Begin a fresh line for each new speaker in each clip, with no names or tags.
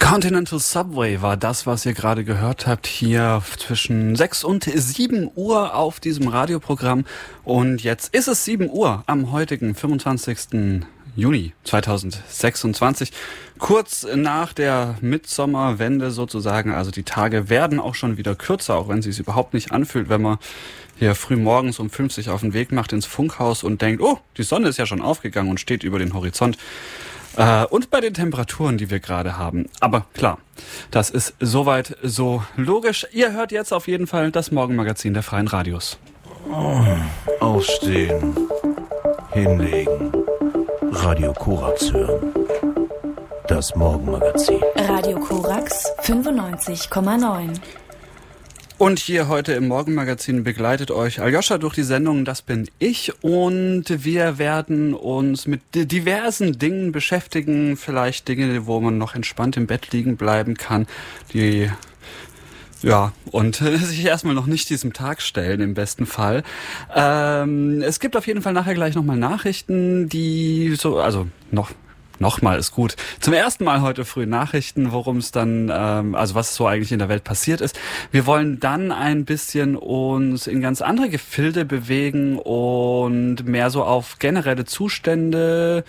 Continental Subway war das, was ihr gerade gehört habt, hier zwischen 6 und 7 Uhr auf diesem Radioprogramm. Und jetzt ist es 7 Uhr am heutigen 25. Juni 2026, kurz nach der Mitsommerwende sozusagen. Also die Tage werden auch schon wieder kürzer, auch wenn es sich überhaupt nicht anfühlt, wenn man hier früh morgens um 5 sich auf den Weg macht ins Funkhaus und denkt, oh, die Sonne ist ja schon aufgegangen und steht über den Horizont. Und bei den Temperaturen, die wir gerade haben. Aber klar, das ist soweit so logisch. Ihr hört jetzt auf jeden Fall das Morgenmagazin der Freien Radios.
Aufstehen, hinlegen, Radio Korax hören. Das Morgenmagazin.
Radio Korax 95,9.
Und hier heute im Morgenmagazin begleitet euch Aljoscha durch die Sendung Das bin ich, und wir werden uns mit diversen Dingen beschäftigen, vielleicht Dinge, wo man noch entspannt im Bett liegen bleiben kann, und sich erstmal noch nicht diesem Tag stellen im besten Fall. Es gibt auf jeden Fall nachher gleich nochmal Nachrichten, Nochmal ist gut. Zum ersten Mal heute früh Nachrichten, worum es dann, was so eigentlich in der Welt passiert ist. Wir wollen dann ein bisschen uns in ganz andere Gefilde bewegen und mehr so auf generelle Zustände,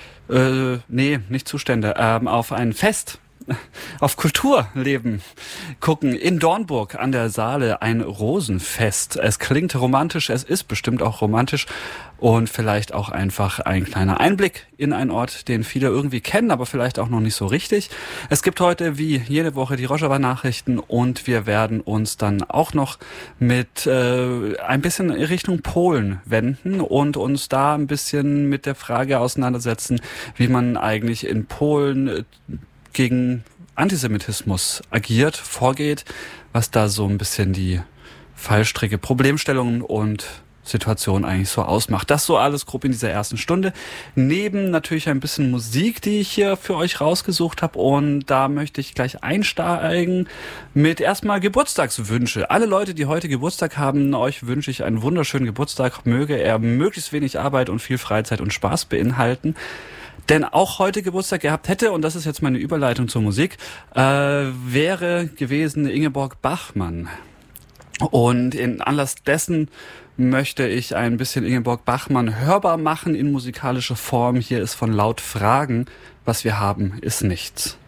auf ein Fest, auf Kulturleben gucken. In Dornburg an der Saale ein Rosenfest. Es klingt romantisch, es ist bestimmt auch romantisch und vielleicht auch einfach ein kleiner Einblick in einen Ort, den viele irgendwie kennen, aber vielleicht auch noch nicht so richtig. Es gibt heute wie jede Woche die Rojava-Nachrichten und wir werden uns dann auch noch mit ein bisschen in Richtung Polen wenden und uns da ein bisschen mit der Frage auseinandersetzen, wie man eigentlich in Polen gegen Antisemitismus agiert, vorgeht, was da so ein bisschen die Fallstricke, Problemstellungen und Situation eigentlich so ausmacht. Das so alles grob in dieser ersten Stunde. Neben natürlich ein bisschen Musik, die ich hier für euch rausgesucht habe, und da möchte ich gleich einsteigen mit erstmal Geburtstagswünsche. Alle Leute, die heute Geburtstag haben, euch wünsche ich einen wunderschönen Geburtstag. Möge er möglichst wenig Arbeit und viel Freizeit und Spaß beinhalten. Denn auch heute Geburtstag gehabt hätte, und das ist jetzt meine Überleitung zur Musik, wäre gewesen Ingeborg Bachmann. Und in Anlass dessen möchte ich ein bisschen Ingeborg Bachmann hörbar machen in musikalischer Form. Hier ist von Laut Fragen, was wir haben, ist nichts.